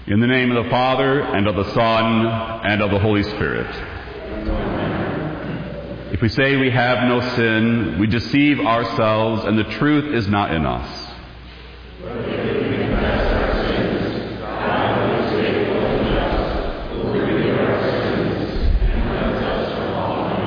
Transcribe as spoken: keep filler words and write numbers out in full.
In the name of the Father, and of the Son, and of the Holy Spirit. If we say we have no sin, we deceive ourselves, and the truth is not in us.